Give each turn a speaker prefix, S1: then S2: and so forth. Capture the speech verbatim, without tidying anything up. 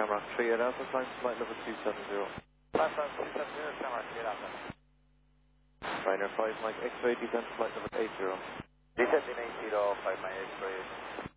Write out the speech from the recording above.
S1: Shamrock three eight Alpha, climb flight level two seven zero.
S2: five five two seven zero, Shamrock three eight Alpha.
S1: Ryanair five Mike X-ray, descent flight level eight zero.
S2: Descending eight zero, five Mike X-ray.